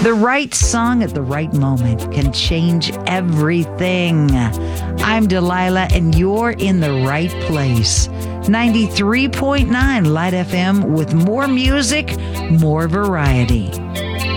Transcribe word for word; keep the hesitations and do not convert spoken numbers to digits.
The right song at the right moment can change everything. I'm Delilah, and you're in the right place. ninety-three point nine Light F M with more music, more variety.